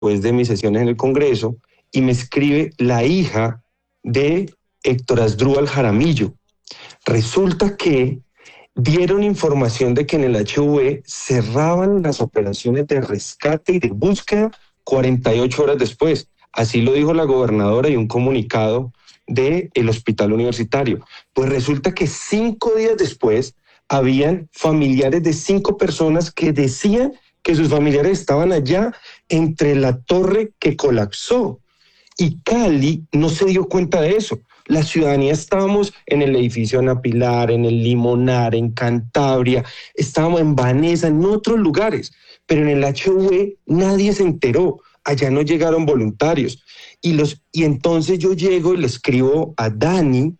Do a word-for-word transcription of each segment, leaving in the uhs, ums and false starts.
después de mis sesiones en el Congreso, y me escribe la hija de Héctor Asdrúbal Jaramillo. Resulta que dieron información de que en el H V cerraban las operaciones de rescate y de búsqueda cuarenta y ocho horas después. Así lo dijo la gobernadora y un comunicado del hospital universitario. Pues resulta que cinco días después habían familiares de cinco personas que decían que sus familiares estaban allá entre la torre que colapsó. Y Cali no se dio cuenta de eso. La ciudadanía estábamos en el edificio Ana Pilar, en el Limonar, en Cantabria, estábamos en Vanessa, en otros lugares, pero en el H V nadie se enteró. Allá no llegaron voluntarios. Y, los, y entonces yo llego y le escribo a Dani,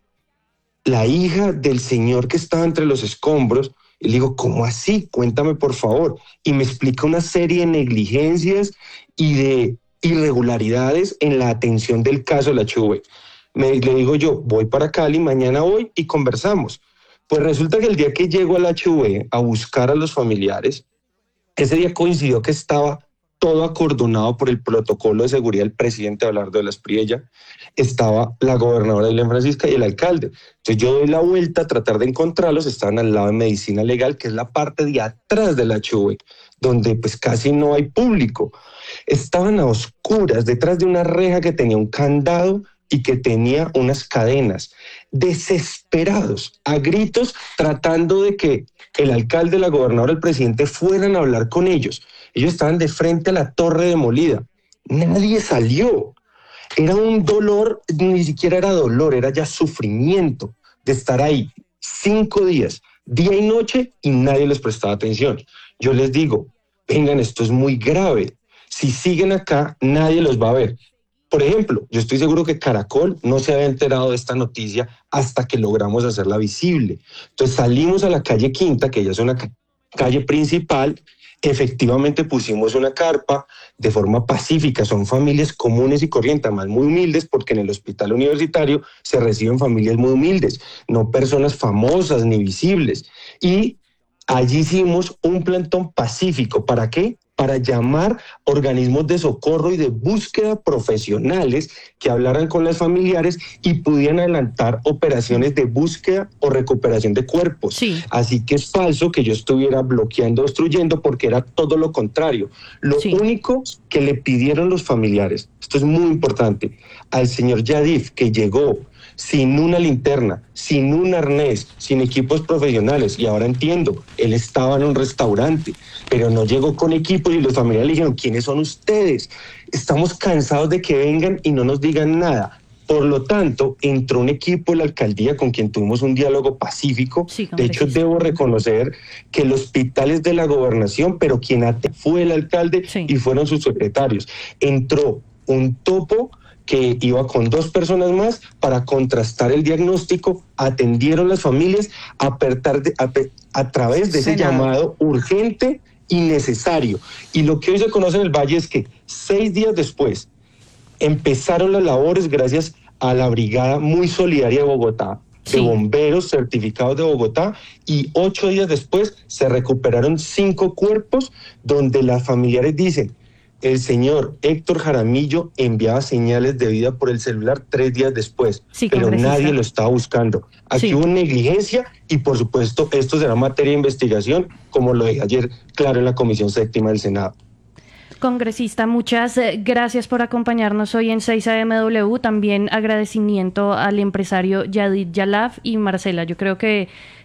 la hija del señor que estaba entre los escombros, y le digo, ¿cómo así? Cuéntame, por favor. Y me explica una serie de negligencias y de irregularidades en la atención del caso del H V. Me, le digo yo, voy para Cali, mañana voy y conversamos. Pues resulta que el día que llego al H V a buscar a los familiares, ese día coincidió que estaba todo acordonado por el protocolo de seguridad del presidente Abelardo de la Espriella, estaba la gobernadora Dilma Francisca y el alcalde. Entonces yo doy la vuelta a tratar de encontrarlos, estaban al lado de Medicina Legal, que es la parte de atrás del H V, donde pues casi no hay público. Estaban a oscuras, detrás de una reja que tenía un candado y que tenía unas cadenas, desesperados, a gritos, tratando de que el alcalde, la gobernadora, el presidente fueran a hablar con ellos. Ellos estaban de frente a la torre demolida. Nadie salió. Era un dolor, ni siquiera era dolor, era ya sufrimiento de estar ahí cinco días, día y noche, y nadie les prestaba atención. Yo les digo, vengan, esto es muy grave. Si siguen acá, nadie los va a ver. Por ejemplo, yo estoy seguro que Caracol no se había enterado de esta noticia hasta que logramos hacerla visible. Entonces salimos a la calle Quinta, que ya es una ca- calle principal, efectivamente pusimos una carpa de forma pacífica, son familias comunes y corrientes, además muy humildes, porque en el hospital universitario se reciben familias muy humildes, no personas famosas ni visibles. Y allí hicimos un plantón pacífico. ¿Para qué? Para llamar organismos de socorro y de búsqueda profesionales que hablaran con las familiares y pudieran adelantar operaciones de búsqueda o recuperación de cuerpos. Sí. Así que es falso que yo estuviera bloqueando o obstruyendo, porque era todo lo contrario. Lo Sí. único que le pidieron los familiares, esto es muy importante, al señor Yadif, que llegó sin una linterna, sin un arnés, sin equipos profesionales, y ahora entiendo, él estaba en un restaurante, pero no llegó con equipos, y los familiares le dijeron, ¿quiénes son ustedes? Estamos cansados de que vengan y no nos digan nada. Por lo tanto, entró un equipo de la alcaldía con quien tuvimos un diálogo pacífico. Sí, de hecho, debo reconocer que el hospital es de la gobernación, pero quien ate fue el alcalde Sí. y fueron sus secretarios. Entró un topo que iba con dos personas más para contrastar el diagnóstico, atendieron las familias a, apertar de, a, a través de ese Senador. llamado urgente y necesario. Y lo que hoy se conoce en el Valle es que seis días después empezaron las labores gracias a la brigada muy solidaria de Bogotá, de Sí. bomberos certificados de Bogotá, y ocho días después se recuperaron cinco cuerpos donde las familiares dicen, el señor Héctor Jaramillo enviaba señales de vida por el celular tres días después, Sí, pero congresista. nadie lo estaba buscando. Aquí Sí. hubo negligencia y, por supuesto, esto será materia de investigación, como lo dije ayer claro en la Comisión Séptima del Senado. Congresista, muchas eh, gracias por acompañarnos hoy en seis A M W. También agradecimiento al empresario Yadid Yalaf y Marcela. Yo creo que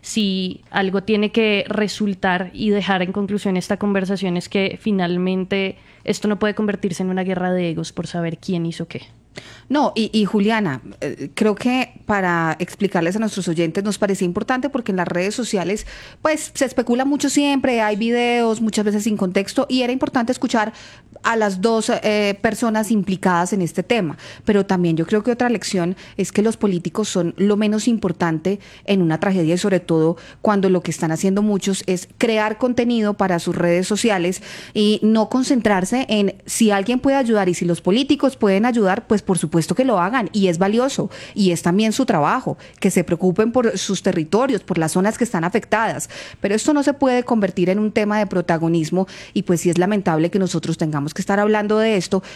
si algo tiene que resultar y dejar en conclusión esta conversación es que finalmente esto no puede convertirse en una guerra de egos por saber quién hizo qué. No, y, y Juliana, eh, creo que para explicarles a nuestros oyentes nos parecía importante porque en las redes sociales pues se especula mucho siempre, hay videos muchas veces sin contexto y era importante escuchar a las dos eh, personas implicadas en este tema, pero también yo creo que otra lección es que los políticos son lo menos importante en una tragedia y sobre todo cuando lo que están haciendo muchos es crear contenido para sus redes sociales y no concentrarse en si alguien puede ayudar y si los políticos pueden ayudar, pues por supuesto que lo hagan y es valioso y es también su trabajo, que se preocupen por sus territorios, por las zonas que están afectadas, pero esto no se puede convertir en un tema de protagonismo y pues sí es lamentable que nosotros tengamos que estar hablando de esto